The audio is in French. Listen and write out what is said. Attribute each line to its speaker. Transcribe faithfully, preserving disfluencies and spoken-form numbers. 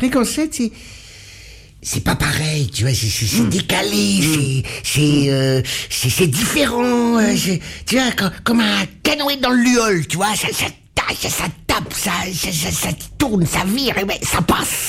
Speaker 1: Fréquence sept, c'est... C'est pas pareil, tu vois, c'est, c'est, c'est décalé, c'est, c'est, euh, c'est, c'est différent, euh, c'est, tu vois, comme, comme un canoë dans le luol, tu vois, ça, ça, tape, ça, ça tape, ça, ça, ça, ça tourne, ça vire, et ben, ça passe.